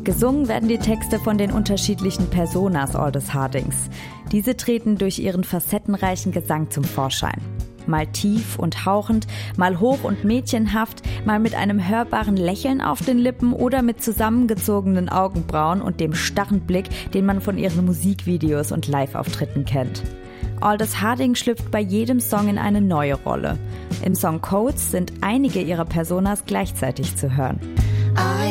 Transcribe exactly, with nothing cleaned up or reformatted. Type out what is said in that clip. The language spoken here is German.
Gesungen werden die Texte von den unterschiedlichen Personas Aldous Hardings. Diese treten durch ihren facettenreichen Gesang zum Vorschein. Mal tief und hauchend, mal hoch und mädchenhaft, mal mit einem hörbaren Lächeln auf den Lippen oder mit zusammengezogenen Augenbrauen und dem starren Blick, den man von ihren Musikvideos und Live-Auftritten kennt. Aldous Harding schlüpft bei jedem Song in eine neue Rolle. Im Song Codes sind einige ihrer Personas gleichzeitig zu hören.